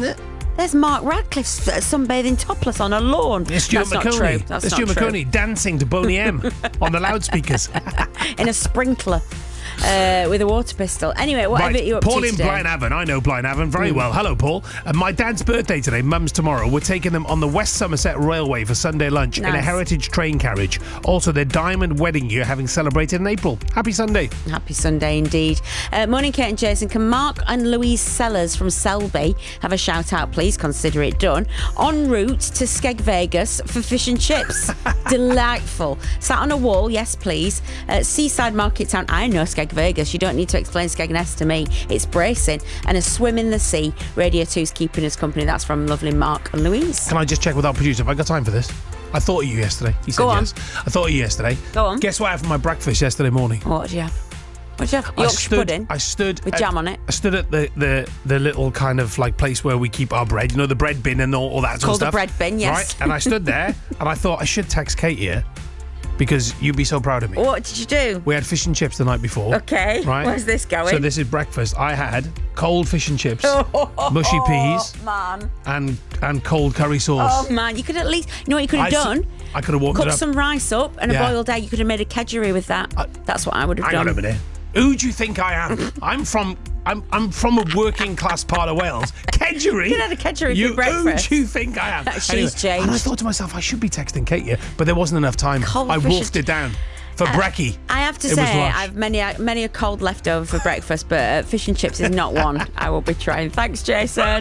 isn't it? There's Mark Radcliffe sunbathing topless on a lawn. It's Stuart That's McConey. not true. That's It's not Stuart true. McConey dancing to Boney M on the loudspeakers. In a sprinkler. With a water pistol. Anyway, whatever you're up Paul to in today. Blaenavon. I know Blaenavon very well. Hello, Paul. My dad's birthday today. Mum's tomorrow. We're taking them on the West Somerset Railway for Sunday lunch in a Nice. heritage train carriage. Also, their diamond wedding year having celebrated in April. Happy Sunday. Happy Sunday indeed. Morning, Kate and Jason. Can Mark and Louise Sellers from Selby have a shout out, please? Consider it done. En route to Skeg Vegas for fish and chips. Delightful. Sat on a wall, yes, please. Seaside Market Town. I know Skeg Vegas. You don't need to explain Skegness to me. It's bracing. And a swim in the sea. Radio 2's keeping us company. That's from lovely Mark and Louise. Can I just check with our producer? Have I got time for this? I thought of you yesterday. He said Go on. yes. I thought of you yesterday. Go on. Guess what I had for my breakfast yesterday morning? What did you have? What did you have? Yorkshire pudding? I stood With at- jam on it? I stood at the little kind of like place where we keep our bread. You know, the bread bin and all that sort of Called the stuff. bread bin, yes. Right? And I stood there and I thought I should text Kate here because you'd be so proud of me. What did you do? We had fish and chips the night before. Okay. Right? Where's this going? So this is breakfast. I had cold fish and chips, mushy peas, Man. and cold curry sauce. Oh, man. You could at least... You know what you could have done? I could have warmed it Cook up. some rice up and Yeah. a boiled egg. You could have made a kedgeree with that. That's what I would have Hang done. on a minute. Who do you think I am? I'm from a working class part of Wales. Kedgeree? You could have had a kedgeree for breakfast. Who do you think I am? She's changed. And I thought to myself, I should be texting Kate here, but there wasn't enough time. Cold I fish wolfed and- it down for brekkie. I have to It was say, lush. I've many a cold leftover for breakfast, but fish and chips is not one I will be trying. Thanks, Jason.